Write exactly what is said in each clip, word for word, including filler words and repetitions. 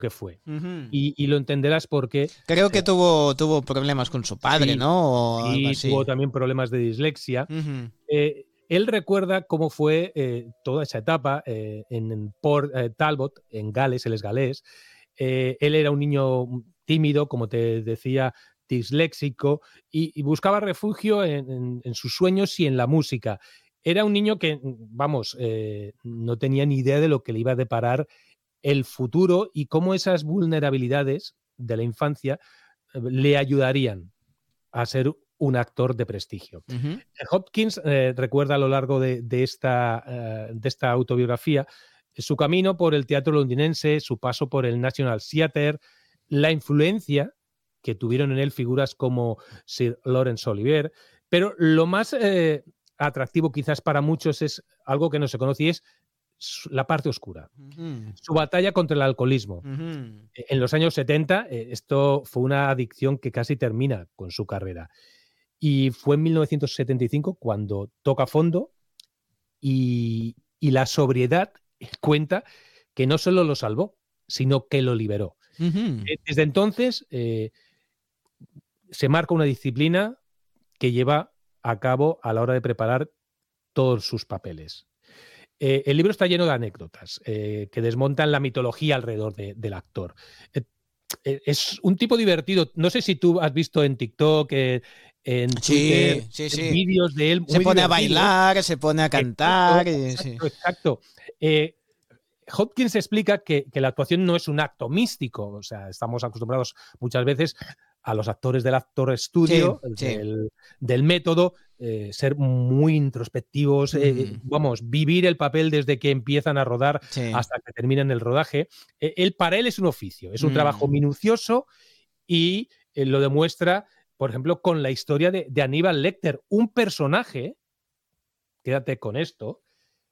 que fue. Uh-huh. Y, y lo entenderás porque... Creo que eh, tuvo, tuvo problemas con su padre, sí, ¿no? O algo sí, así. tuvo también problemas de dislexia. Uh-huh. Eh, él recuerda cómo fue eh, toda esa etapa eh, en, en Port eh, Talbot, en Gales, él es galés. Eh, él era un niño tímido, como te decía, disléxico, y, y buscaba refugio en, en, en sus sueños y en la música. Era un niño que, vamos, eh, no tenía ni idea de lo que le iba a deparar el futuro y cómo esas vulnerabilidades de la infancia eh, le ayudarían a ser un actor de prestigio. Uh-huh. Hopkins eh, recuerda a lo largo de, de, esta, uh, de esta autobiografía su camino por el teatro londinense, su paso por el National Theatre, la influencia que tuvieron en él figuras como Sir Laurence Olivier, pero lo más eh, atractivo quizás para muchos es algo que no se conoce y es la parte oscura, uh-huh. su batalla contra el alcoholismo. Uh-huh. En los años setenta eh, esto fue una adicción que casi termina con su carrera. Y fue en mil novecientos setenta y cinco cuando toca fondo y, y la sobriedad cuenta que no solo lo salvó, sino que lo liberó. Uh-huh. Desde entonces eh, se marca una disciplina que lleva a cabo a la hora de preparar todos sus papeles. Eh, el libro está lleno de anécdotas eh, que desmontan la mitología alrededor de, del actor. Eh, es un tipo divertido. No sé si tú has visto en TikTok, eh, en Twitter, sí, sí, sí. vídeos de él. Se muy pone divertidos. a bailar, se pone a cantar. Exacto, y, exacto. Sí. exacto. Eh, Hopkins explica que, que la actuación no es un acto místico. O sea, estamos acostumbrados muchas veces a los actores del actor estudio, sí, del, sí. del método, eh, ser muy introspectivos, eh, mm. vamos, vivir el papel desde que empiezan a rodar sí. hasta que terminan el rodaje. Eh, él, para él es un oficio, es un mm. trabajo minucioso y eh, lo demuestra, por ejemplo, con la historia de, de Aníbal Lecter, un personaje, quédate con esto,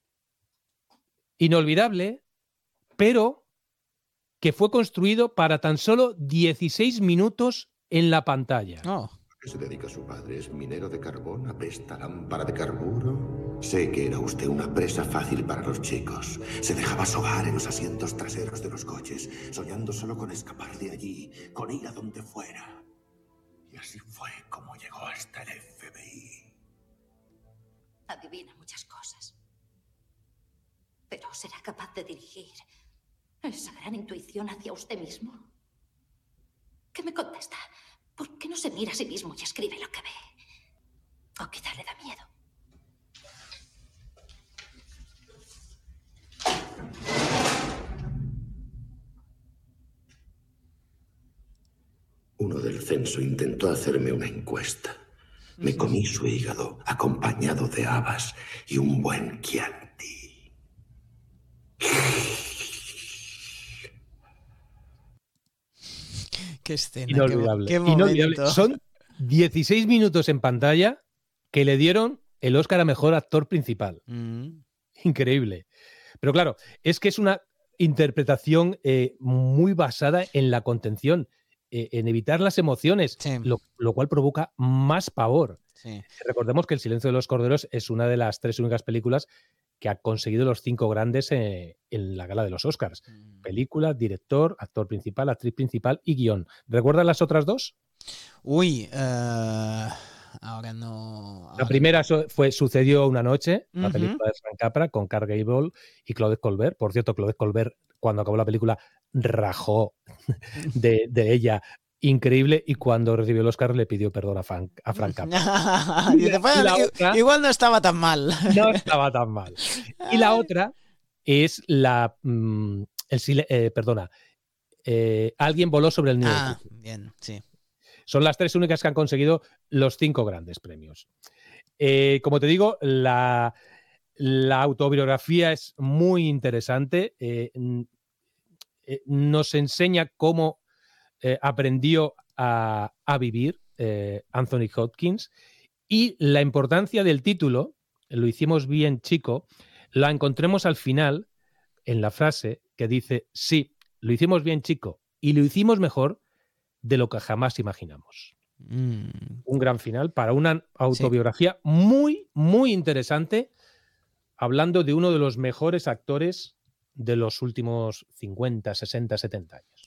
inolvidable, pero que fue construido para tan solo dieciséis minutos en la pantalla. Oh. ¿A qué se dedica su padre? ¿Es minero de carbón? ¿Apesta lámpara de carburo? Sé que era usted una presa fácil para los chicos. Se dejaba sobar en los asientos traseros de los coches, soñando solo con escapar de allí, con ir a donde fuera. Y así fue como llegó hasta el F B I. Adivina muchas cosas. Pero ¿será capaz de dirigir esa gran intuición hacia usted mismo? ¿Qué me contesta? ¿Por qué no se mira a sí mismo y escribe lo que ve? O quizá le da miedo. Uno del censo intentó hacerme una encuesta. Me comí su hígado, acompañado de habas y un buen Chianti. Qué escena, Inolvidable. qué, qué Inolvidable. Son dieciséis minutos en pantalla que le dieron el Oscar a Mejor Actor Principal. Mm. Increíble. Pero claro, es que es una interpretación eh, muy basada en la contención, eh, en evitar las emociones, sí. lo, lo cual provoca más pavor. Sí. Recordemos que El silencio de los corderos es una de las tres únicas películas que ha conseguido los cinco grandes eh, en la gala de los Oscars. Mm. Película, director, actor principal, actriz principal y guión. ¿Recuerdas las otras dos? Uy, uh, ahora no... Ahora la primera no. fue Sucedió una noche, Uh-huh. la película de Frank Capra con Clark Gable y Claudette Colbert. Por cierto, Claudette Colbert, cuando acabó la película, rajó de, de ella. Increíble, y cuando recibió el Oscar le pidió perdón a Frank, a Frank Capra. y Dice, bueno, otra, igual no estaba tan mal. No estaba tan mal. Y la otra es la... Mm, el, eh, perdona, eh, Alguien voló sobre el nido. Ah, bien, sí. Son las tres únicas que han conseguido los cinco grandes premios. Eh, como te digo, la, la autobiografía es muy interesante. Eh, eh, nos enseña cómo eh, aprendió a, a vivir eh, Anthony Hopkins, y la importancia del título, lo hicimos bien, chico, la encontremos al final en la frase que dice, sí, lo hicimos bien, chico, y lo hicimos mejor de lo que jamás imaginamos. Mm. Un gran final para una autobiografía sí. muy, muy interesante, hablando de uno de los mejores actores de los últimos cincuenta, sesenta, setenta años.